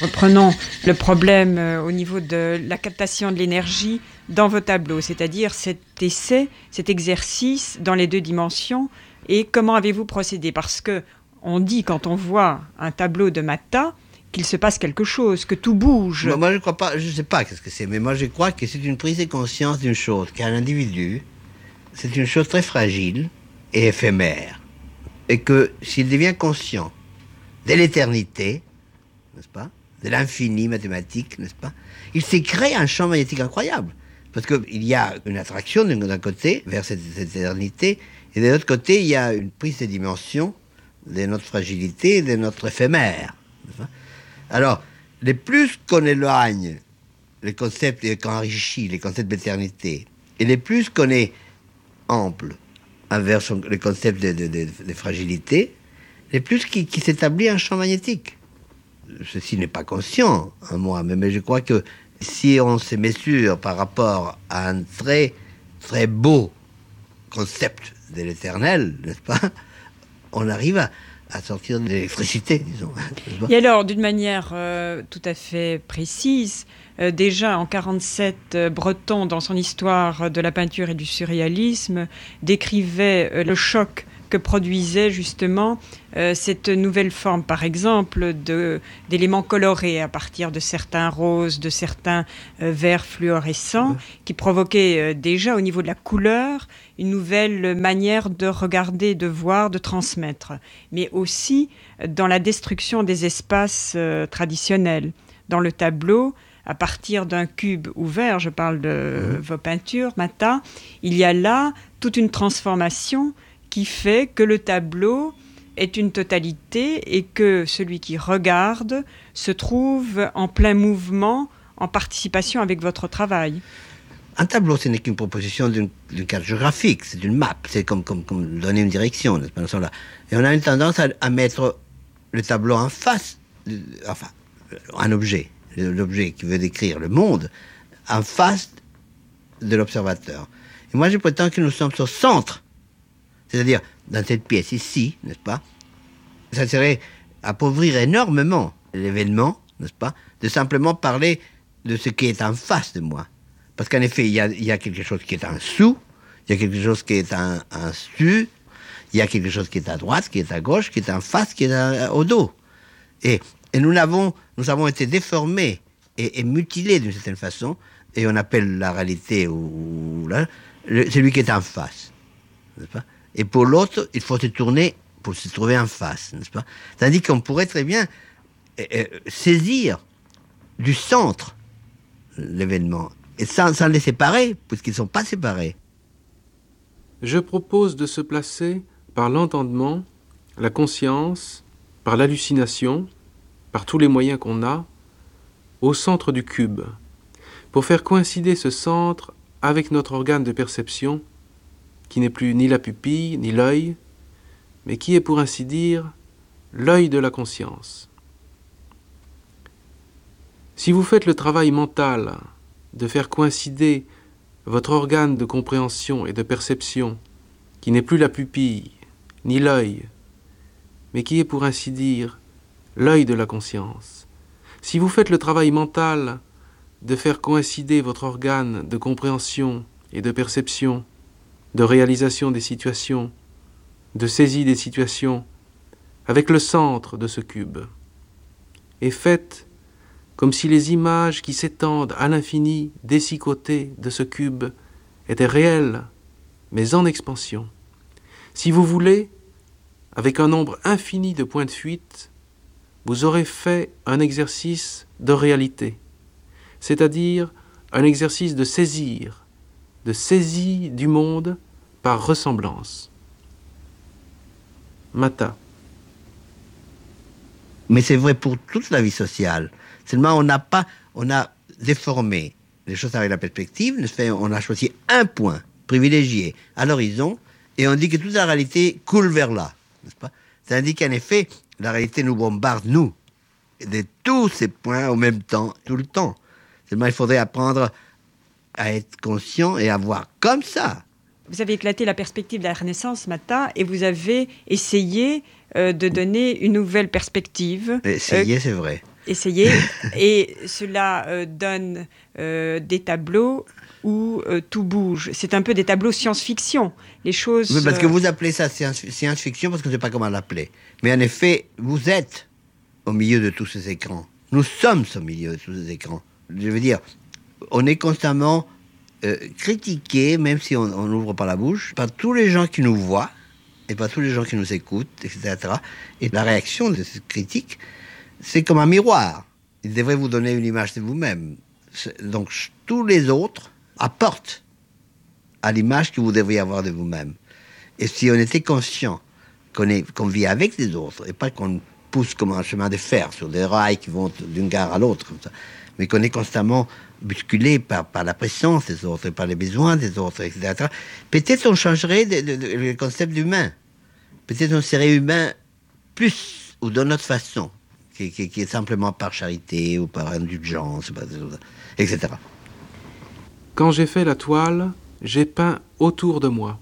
Reprenons le problème au niveau de la captation de l'énergie dans vos tableaux, c'est-à-dire cet essai, cet exercice dans les 2 dimensions. Et comment avez-vous procédé? Parce que on dit quand on voit un tableau de Matta qu'il se passe quelque chose, que tout bouge. Moi je crois pas, je sais pas qu'est-ce que c'est, mais moi je crois que c'est une prise de conscience d'une chose, qu'un individu, c'est une chose très fragile et éphémère. Et que s'il devient conscient de l'éternité, n'est-ce pas, de l'infini mathématique, n'est-ce pas, il s'est créé un champ magnétique incroyable. Parce qu'il y a une attraction d'un côté vers cette éternité, et de l'autre côté, il y a une prise de dimension de notre fragilité, de notre éphémère. N'est-ce pas. Alors, le plus qu'on éloigne les concepts et qu'on enrichit les concepts d'éternité, et le plus qu'on est ample envers le concept de fragilité, le plus qui s'établit un champ magnétique. Ceci n'est pas conscient en moi, mais je crois que si on se mesure par rapport à un très, très beau concept de l'éternel, n'est-ce pas, on arrive à sortir de l'électricité, disons. Et alors, d'une manière tout à fait précise, déjà en 1947, Breton, dans son histoire de la peinture et du surréalisme, décrivait le choc que produisait justement cette nouvelle forme, par exemple, d'éléments colorés à partir de certains roses, de certains verts fluorescents, qui provoquaient déjà au niveau de la couleur une nouvelle manière de regarder, de voir, de transmettre, mais aussi dans la destruction des espaces traditionnels. Dans le tableau, à partir d'un cube ouvert, je parle de vos peintures, Matta, il y a là toute une transformation qui fait que le tableau est une totalité et que celui qui regarde se trouve en plein mouvement, en participation avec votre travail. Un tableau, ce n'est qu'une proposition d'une carte géographique, c'est une map, c'est comme donner une direction, n'est-ce pas, là. Et on a une tendance à mettre le tableau en face, un objet, l'objet qui veut décrire le monde, en face de l'observateur. Et moi, je prétends que nous sommes au centre. C'est-à-dire, dans cette pièce ici, n'est-ce pas, ça serait appauvrir énormément l'événement, n'est-ce pas, de simplement parler de ce qui est en face de moi. Parce qu'en effet, il y a quelque chose qui est en dessous, il y a quelque chose qui est en dessus, il y a quelque chose qui est à droite, qui est à gauche, qui est en face, qui est au dos. Et nous avons été déformés et mutilés d'une certaine façon, et on appelle la réalité celui qui est en face, n'est-ce pas. Et pour l'autre, il faut se tourner pour se trouver en face, n'est-ce pas? Tandis qu'on pourrait très bien saisir du centre l'événement, et sans les séparer, puisqu'ils ne sont pas séparés. Je propose de se placer par l'entendement, la conscience, par l'hallucination, par tous les moyens qu'on a, au centre du cube, pour faire coïncider ce centre avec notre organe de perception, qui n'est plus ni la pupille, ni l'œil, mais qui est pour ainsi dire l'œil de la conscience. Si vous faites le travail mental de faire coïncider votre organe de compréhension et de perception, qui n'est plus la pupille, ni l'œil, mais qui est pour ainsi dire l'œil de la conscience, si vous faites le travail mental de faire coïncider votre organe de compréhension et de perception, de réalisation des situations, de saisie des situations, avec le centre de ce cube, et faites comme si les images qui s'étendent à l'infini des 6 côtés de ce cube étaient réelles, mais en expansion. Si vous voulez, avec un nombre infini de points de fuite, vous aurez fait un exercice de réalité, c'est-à-dire un exercice de saisie du monde par ressemblance. Matta. Mais c'est vrai pour toute la vie sociale. Seulement, on a déformé les choses avec la perspective. On a choisi un point privilégié à l'horizon et on dit que toute la réalité coule vers là, n'est-ce pas? Ça indique qu'en effet, la réalité nous bombarde, nous, de tous ces points en même temps, tout le temps. Seulement, il faudrait apprendre à être conscient et à voir comme ça. Vous avez éclaté la perspective de la Renaissance, Matta, et vous avez essayé de donner une nouvelle perspective. Essayer, c'est vrai. Essayez. Et cela donne des tableaux où tout bouge. C'est un peu des tableaux science-fiction. Les choses... Oui, parce que vous appelez ça science-fiction parce que je ne sais pas comment l'appeler. Mais en effet, vous êtes au milieu de tous ces écrans. Nous sommes au milieu de tous ces écrans. Je veux dire, on est constamment critiqué, même si on n'ouvre pas la bouche, par tous les gens qui nous voient et par tous les gens qui nous écoutent, etc. Et la réaction de cette critique, c'est comme un miroir. Il devrait vous donner une image de vous-même. Donc, tous les autres apportent à l'image que vous devriez avoir de vous-même. Et si on était conscient qu'on vit avec les autres, et pas qu'on pousse comme un chemin de fer sur des rails qui vont d'une gare à l'autre, comme ça, mais qu'on est constamment bousculé par la présence des autres, par les besoins des autres, etc., peut-être on changerait le concept d'humain. Peut-être on serait humain plus ou d'une autre façon, qui est simplement par charité ou par indulgence, etc. Quand j'ai fait la toile, j'ai peint autour de moi.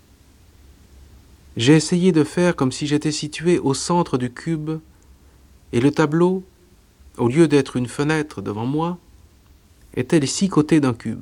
J'ai essayé de faire comme si j'étais situé au centre du cube, et le tableau, au lieu d'être une fenêtre devant moi, était les 6 côtés d'un cube.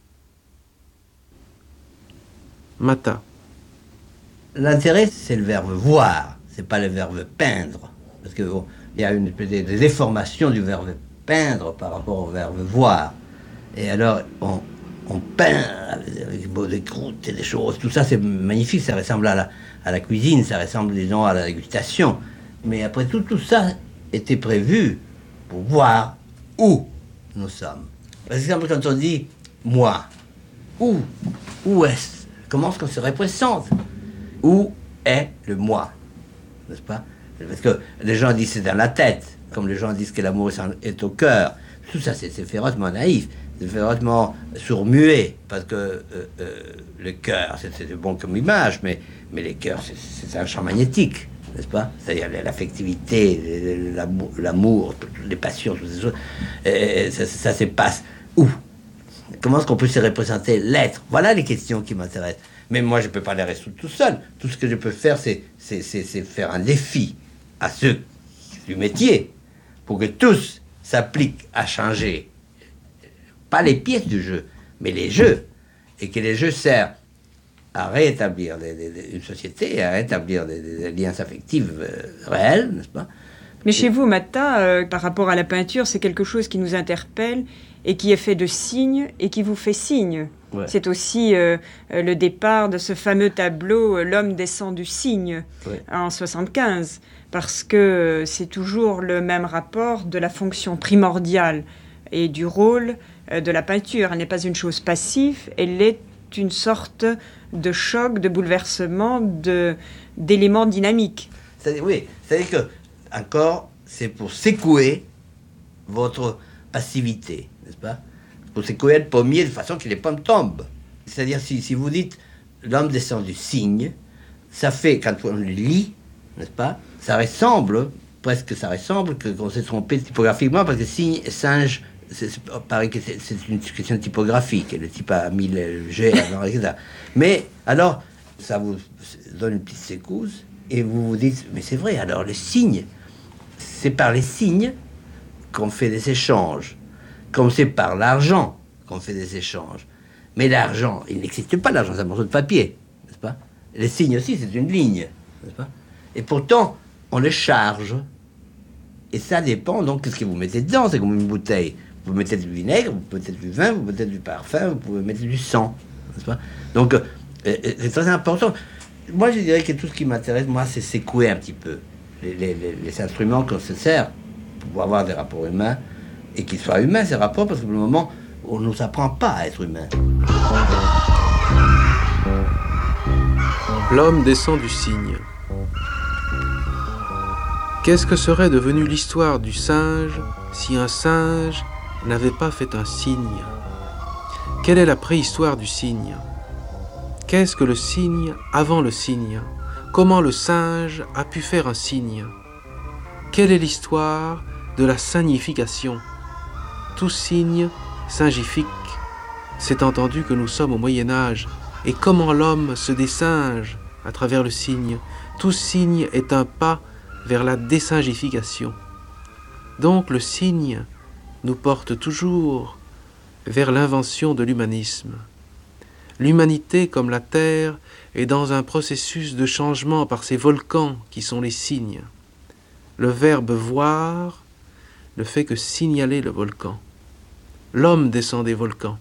Mata. L'intérêt, c'est le verbe voir, c'est pas le verbe peindre. Parce qu'il y a une espèce de déformation du verbe peindre par rapport au verbe voir. Et alors, on peint avec des croûtes et des choses, tout ça c'est magnifique, ça ressemble à la cuisine, ça ressemble, disons, à la dégustation. Mais après tout ça était prévu pour voir où nous sommes. Par exemple, quand on dit « moi », où est-ce? Comment est-ce qu'on se représente? Où est le moi? N'est-ce pas? Parce que les gens disent c'est dans la tête, comme les gens disent que l'amour est au cœur. Tout ça, c'est férocement naïf, c'est férocement sourd-muet, parce que le cœur, c'est bon comme image, mais le cœur, c'est un champ magnétique, n'est-ce pas? C'est-à-dire l'affectivité, l'amour, les passions, toutes ces choses, ça se passe où? Comment est-ce qu'on peut se représenter l'être? Voilà les questions qui m'intéressent. Mais moi, je ne peux pas les résoudre tout seul. Tout ce que je peux faire, c'est faire un défi à ceux du métier pour que tous s'appliquent à changer, pas les pièces du jeu, mais les jeux, et que les jeux servent à rétablir une société, à rétablir des liens affectifs réels, n'est-ce pas? Mais chez vous, Mata, par rapport à la peinture, c'est quelque chose qui nous interpelle et qui est fait de signes et qui vous fait signe. Ouais. C'est aussi le départ de ce fameux tableau « L'homme descend du cygne » en 75, parce que c'est toujours le même rapport de la fonction primordiale et du rôle de la peinture. Elle n'est pas une chose passive, elle est une sorte de choc, de bouleversement, d'éléments dynamiques. Oui, c'est-à-dire que, encore, c'est pour secouer votre passivité, n'est-ce pas? Pour secouer le pommier de façon que les pommes tombent. C'est-à-dire, si vous dites l'homme descend du cygne, ça fait, quand on le lit, n'est-ce pas, ça ressemble qu'on s'est trompé typographiquement, parce que cygne et singe, paraît que c'est une question typographique, le type a mis le G avant, etc. Mais alors, ça vous donne une petite secousse, et vous vous dites, mais c'est vrai, alors le signe, c'est par les signes qu'on fait des échanges, comme c'est par l'argent qu'on fait des échanges. Mais l'argent, il n'existe pas, l'argent, c'est un morceau de papier, n'est-ce pas? Les signes aussi, c'est une ligne, n'est-ce pas? Et pourtant, on les charge. Et ça dépend, donc, de ce que vous mettez dedans. C'est comme une bouteille. Vous mettez du vinaigre, vous mettez du vin, vous mettez du parfum, vous pouvez mettre du sang, n'est-ce pas? Donc, c'est très important. Moi, je dirais que tout ce qui m'intéresse, moi, c'est secouer un petit peu les instruments qu'on se sert pour avoir des rapports humains, et qu'ils soient humains, ces rapports, parce que pour le moment, on ne nous apprend pas à être humain. L'homme descend du cygne. Qu'est-ce que serait devenue l'histoire du singe si un singe n'avait pas fait un signe? Quelle est la préhistoire du cygne? Qu'est-ce que le cygne avant le cygne? Comment le singe a pu faire un signe? Quelle est l'histoire de la signification? Tout signe singifique. C'est entendu que nous sommes au Moyen-Âge. Et comment l'homme se désinge à travers le signe? Tout signe est un pas vers la désingification. Donc le signe nous porte toujours vers l'invention de l'humanisme. L'humanité, comme la Terre, est dans un processus de changement par ces volcans qui sont les signes. Le verbe voir ne fait que signaler le volcan. L'homme descend des volcans.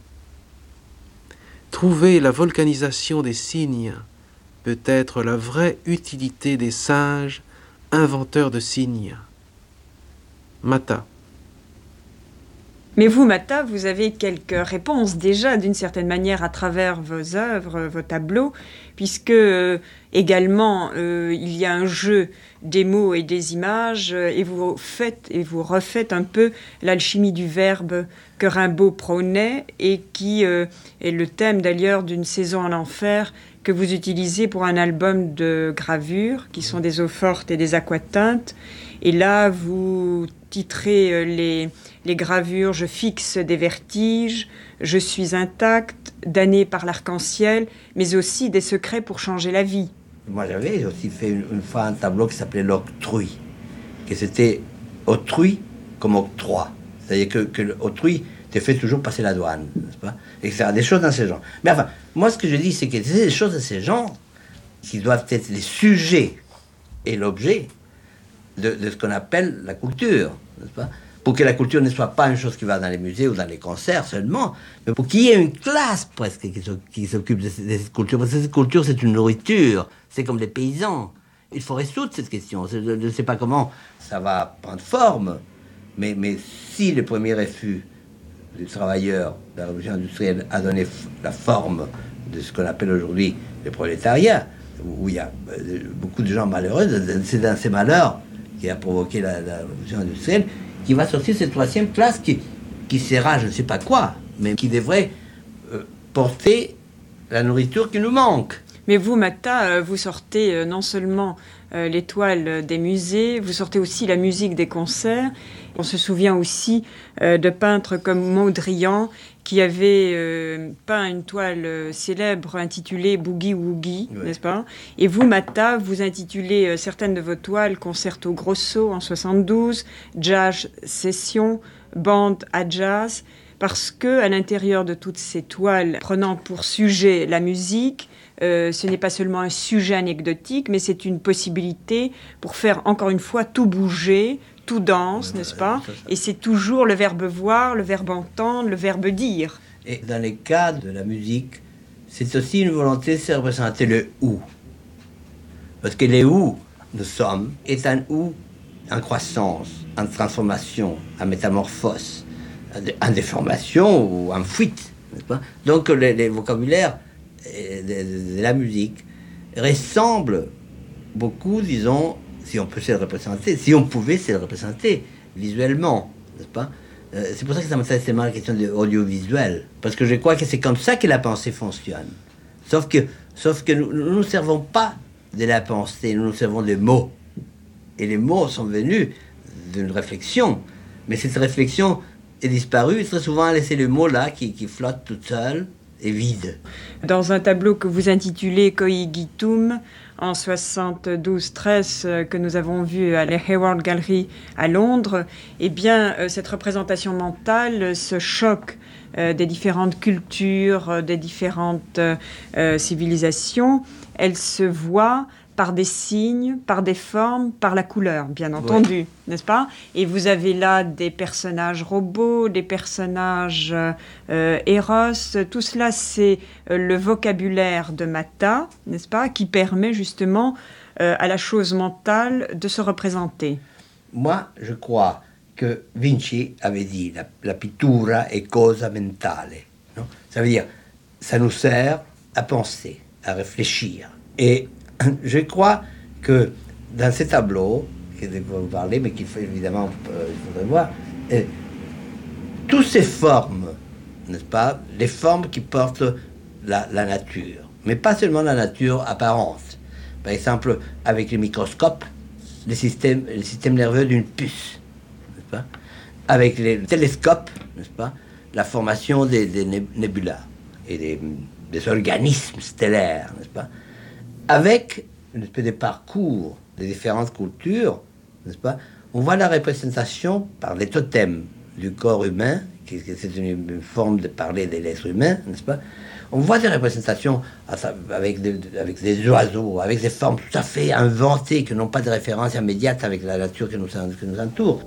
Trouver la volcanisation des signes peut être la vraie utilité des singes inventeurs de signes. Mata. Mais vous, Mata, vous avez quelques réponses déjà, d'une certaine manière, à travers vos œuvres, vos tableaux, puisque également, il y a un jeu des mots et des images, et vous faites et vous refaites un peu l'alchimie du verbe que Rimbaud prônait, et qui est le thème d'ailleurs d'une saison en enfer que vous utilisez pour un album de gravures, qui sont des eaux-fortes et des aquatintes. Et là, vous titrez les gravures « Je fixe des vertiges »,« Je suis intact »,« Damné par l'arc-en-ciel », mais aussi des secrets pour changer la vie. Moi, j'avais aussi fait une fois un tableau qui s'appelait l'octrui, que c'était autrui comme octroi. C'est-à-dire que l'autrui te fait toujours passer la douane, n'est-ce pas? Et ça a des choses dans ce genre. Mais enfin, moi, ce que je dis, c'est que c'est des choses de ce genre qui doivent être les sujets et l'objet de ce qu'on appelle la culture, n'est-ce pas? Pour que la culture ne soit pas une chose qui va dans les musées ou dans les concerts seulement, mais pour qu'il y ait une classe presque qui s'occupe de cette culture. Parce que cette culture, c'est une nourriture, c'est comme les paysans. Il faut résoudre cette question. Je ne sais pas comment ça va prendre forme, mais si le premier refus des travailleurs de la révolution industrielle a donné la forme de ce qu'on appelle aujourd'hui le prolétariat, où il y a beaucoup de gens malheureux, c'est dans ces malheurs qui a provoqué la révolution industrielle, qui va sortir cette troisième classe qui sera je ne sais pas quoi, mais qui devrait porter la nourriture qui nous manque. Mais vous, Mata, vous sortez non seulement les toiles des musées, vous sortez aussi la musique des concerts. On se souvient aussi de peintres comme Mondrian qui avait peint une toile célèbre intitulée Boogie Woogie, oui. N'est-ce pas? Et vous, Mata, vous intitulez certaines de vos toiles Concerto Grosso en 72, Jazz Session, Bande à Jazz, parce que à l'intérieur de toutes ces toiles, prenant pour sujet la musique, ce n'est pas seulement un sujet anecdotique, mais c'est une possibilité pour faire encore une fois tout bouger, tout danse, n'est-ce pas? Et c'est toujours le verbe voir, le verbe entendre, le verbe dire. Et dans les cas de la musique, c'est aussi une volonté de représenter le ou. Parce que le où nous sommes est un ou en croissance, en transformation, en métamorphose, en déformation ou en fuite, n'est-ce pas? Donc les vocabulaires de la musique ressemblent beaucoup, disons, si on peut se le représenter, si on pouvait se le représenter visuellement, n'est-ce pas? C'est pour ça que ça m'intéresse tellement la question de l'audiovisuel, parce que je crois que c'est comme ça que la pensée fonctionne. Sauf que nous ne nous servons pas de la pensée, nous nous servons de mots. Et les mots sont venus d'une réflexion, mais cette réflexion est disparue, très souvent a laissé le mot là qui flotte tout seul et vide. Dans un tableau que vous intitulez Coigitum, en 72-13, que nous avons vu à la Hayward Gallery à Londres, eh bien, cette représentation mentale, ce choc des différentes cultures, des différentes civilisations, elle se voit par des signes, par des formes, par la couleur, bien entendu, ouais. N'est-ce pas? Et vous avez là des personnages robots, des personnages Eros, tout cela c'est le vocabulaire de Mata, n'est-ce pas, qui permet justement à la chose mentale de se représenter. Moi, je crois que Vinci avait dit la pittura è cosa mentale. Non? Ça veut dire, ça nous sert à penser, à réfléchir. Et je crois que dans ces tableaux, que je vais vous parler, mais qu'il faut évidemment, il faudrait voir, toutes ces formes, n'est-ce pas, les formes qui portent la nature, mais pas seulement la nature apparente. Par exemple, avec le microscope, le système nerveux d'une puce, n'est-ce pas, avec les télescopes, n'est-ce pas, la formation des nébulas et des organismes stellaires, n'est-ce pas, avec une espèce de parcours des différentes cultures, n'est-ce pas, On voit la représentation par les totems du corps humain, c'est une forme de parler de l'être humain, n'est-ce pas? On voit des représentations avec des oiseaux, avec des formes tout à fait inventées, qui n'ont pas de référence immédiate avec la nature qui nous entoure.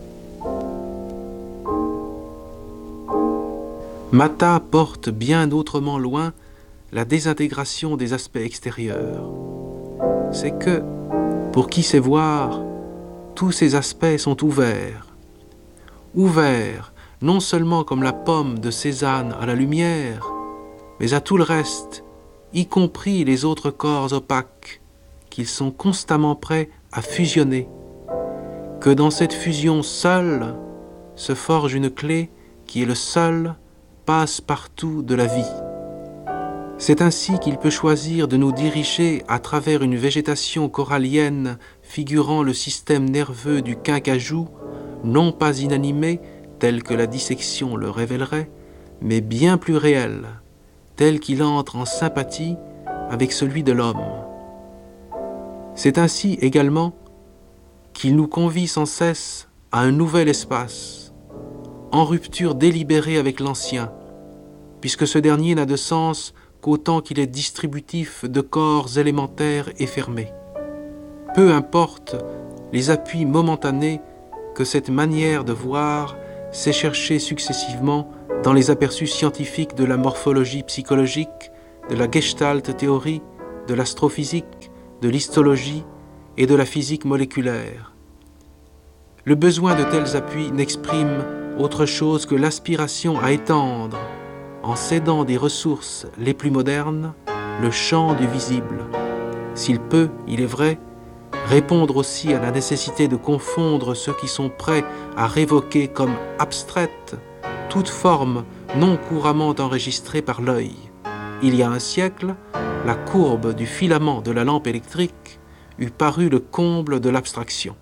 Mata porte bien autrement loin la désintégration des aspects extérieurs. C'est que, pour qui sait voir, tous ces aspects sont ouverts. Ouverts, non seulement comme la pomme de Cézanne à la lumière, mais à tout le reste, y compris les autres corps opaques, qu'ils sont constamment prêts à fusionner. Que dans cette fusion seule se forge une clé qui est le seul passe-partout de la vie. C'est ainsi qu'il peut choisir de nous diriger à travers une végétation corallienne figurant le système nerveux du Kincajou, non pas inanimé, tel que la dissection le révélerait, mais bien plus réel, tel qu'il entre en sympathie avec celui de l'homme. C'est ainsi également qu'il nous convie sans cesse à un nouvel espace, en rupture délibérée avec l'ancien, puisque ce dernier n'a de sens qu'autant qu'il est distributif de corps élémentaires et fermés. Peu importe les appuis momentanés que cette manière de voir s'est cherchée successivement dans les aperçus scientifiques de la morphologie psychologique, de la gestalt théorie, de l'astrophysique, de l'histologie et de la physique moléculaire. Le besoin de tels appuis n'exprime autre chose que l'aspiration à étendre, en cédant des ressources les plus modernes, le champ du visible. S'il peut, il est vrai, répondre aussi à la nécessité de confondre ceux qui sont prêts à révoquer comme abstraite toute forme non couramment enregistrée par l'œil. Il y a un siècle, la courbe du filament de la lampe électrique eût paru le comble de l'abstraction.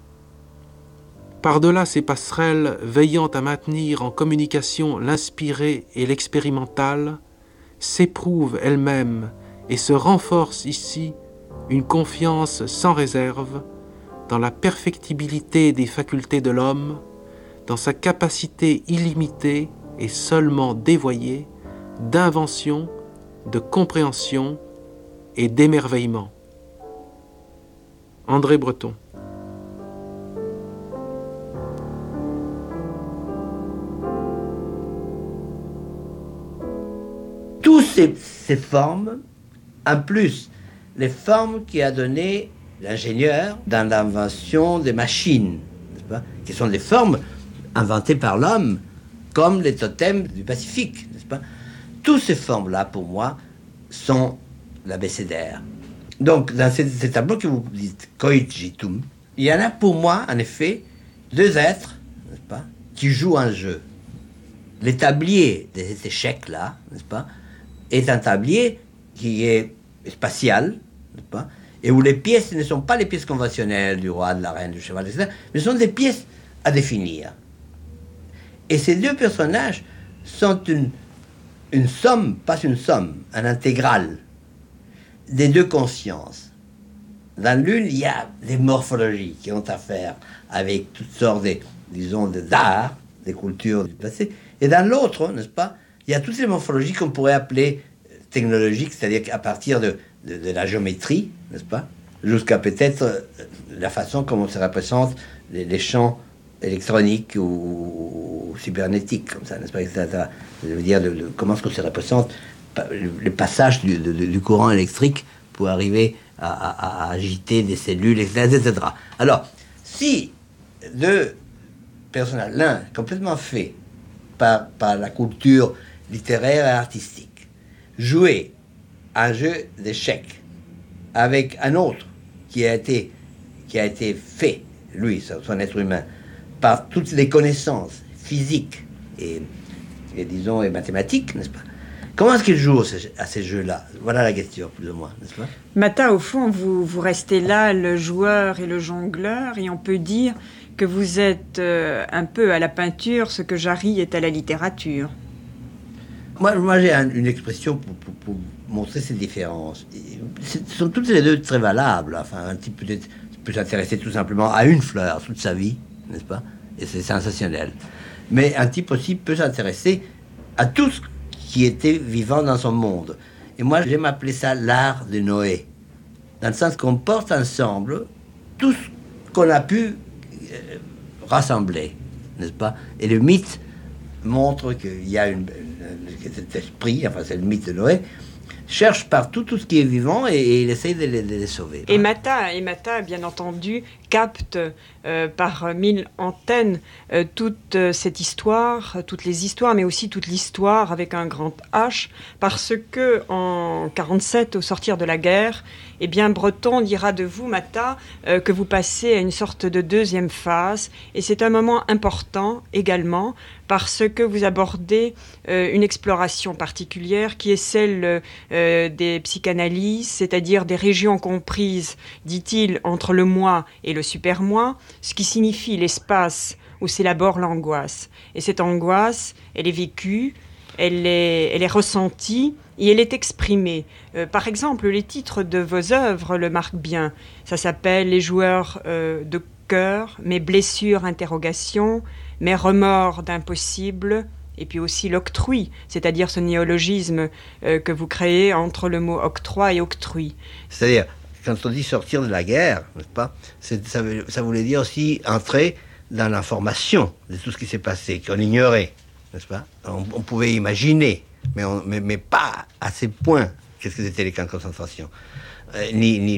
Par-delà ces passerelles veillant à maintenir en communication l'inspiré et l'expérimental, s'éprouve elle-même et se renforce ici une confiance sans réserve dans la perfectibilité des facultés de l'homme, dans sa capacité illimitée et seulement dévoyée d'invention, de compréhension et d'émerveillement. André Breton. Toutes ces formes, en plus, les formes qui a donné l'ingénieur dans l'invention des machines, n'est-ce pas, qui sont des formes inventées par l'homme, comme les totems du Pacifique, n'est-ce pas? Toutes ces formes-là, pour moi, sont l'abécédaire. Donc, dans ces tableaux que vous dites Koichitum, il y en a pour moi, en effet, deux êtres, n'est-ce pas, qui jouent un jeu. Le tablier de cet échec-là, n'est-ce pas, est un tablier qui est spatial, n'est-ce pas, et où les pièces ne sont pas les pièces conventionnelles du roi, de la reine, du cheval, etc., mais sont des pièces à définir. Et ces deux personnages sont une somme, pas une somme, un intégral des deux consciences. Dans l'une, il y a des morphologies qui ont à faire avec toutes sortes d'art, des cultures du passé, et dans l'autre, n'est-ce pas, il y a toutes ces morphologies qu'on pourrait appeler technologiques, c'est-à-dire qu'à partir de la géométrie, n'est-ce pas, jusqu'à peut-être la façon comment se représentent les champs électroniques ou cybernétiques, comme ça, n'est-ce pas, etc. Je veux dire, comment est-ce qu'on se représente le passage du courant électrique pour arriver à agiter des cellules, etc. Alors, si deux personnages, l'un complètement fait par la culture littéraire et artistique, jouer un jeu d'échecs avec un autre qui a été fait, lui, son être humain, par toutes les connaissances physiques et disons, et mathématiques, n'est-ce pas? Comment est-ce qu'il joue à ces jeux-là? Voilà la question, plus ou moins, n'est-ce pas? Mata, au fond, vous restez là, le joueur et le jongleur, et on peut dire que vous êtes un peu à la peinture ce que Jarry est à la littérature. Moi j'ai une expression pour montrer ces différences. Ce sont toutes les deux très valables. Enfin, un type peut-être peut s'intéresser tout simplement à une fleur toute sa vie, n'est-ce pas? Et c'est sensationnel. Mais un type aussi peut s'intéresser à tout ce qui était vivant dans son monde. Et moi, j'aime appeler ça l'art de Noé, dans le sens qu'on porte ensemble tout ce qu'on a pu rassembler, n'est-ce pas? Et le mythe montre qu'il y a cet esprit, enfin c'est le mythe de Noé, cherche partout tout ce qui est vivant et il essaye de les sauver. Et Mata, bien entendu, capte par mille antennes toute cette histoire, toutes les histoires, mais aussi toute l'histoire avec un grand H, parce que en 47, au sortir de la guerre, eh bien Breton dira de vous, Mata, que vous passez à une sorte de deuxième phase, et c'est un moment important également, parce que vous abordez une exploration particulière qui est celle des psychanalyses, c'est-à-dire des régions comprises, dit-il, entre le moi et le super-moi, ce qui signifie l'espace où s'élabore l'angoisse. Et cette angoisse, elle est vécue, elle est ressentie et elle est exprimée. Par exemple, les titres de vos œuvres le marquent bien. Ça s'appelle « Les joueurs de cœur »,« Mes blessures, interrogations »,« Mes remords d'impossible », et puis aussi l'octroi, c'est-à-dire ce néologisme que vous créez entre le mot octroi et octrui. C'est-à-dire, quand on dit sortir de la guerre, n'est-ce pas, ça voulait dire aussi entrer dans l'information de tout ce qui s'est passé, qu'on ignorait, n'est-ce pas? On pouvait imaginer, mais pas à ces points qu'est-ce que c'était les camps de concentration, ni